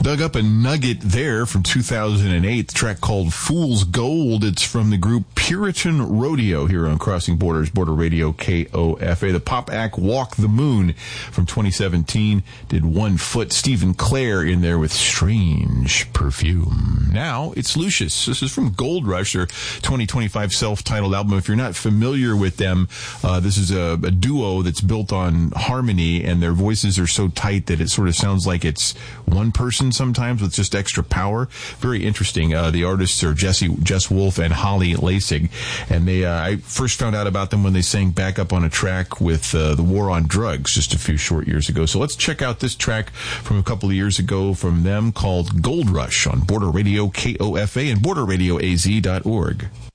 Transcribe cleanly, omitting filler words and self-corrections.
Dug up a nugget there from 2008, the track called Fool's Gold. It's from the group Puritan Rodeo here on Crossing Borders, Border Radio KOFA. The pop act Walk the Moon from 2017 did 1 Foot. Stephen Clare in there with Strange Perfume. Now it's Lucius. This is from Gold Rush, their 2025 self-titled album. If you're not familiar with them, this is a duo that's built on harmony, and their voices are so tight that it sort of sounds like it's one person sometimes with just extra power. Very interesting. The artists are Jess Wolfe and Holly Lasig, and I first found out about them when they sang back up on a track with the War on Drugs just a few short years ago. So let's check out this track from a couple of years ago from them called Gold Rush on Border Radio KOFA and borderradioaz.org.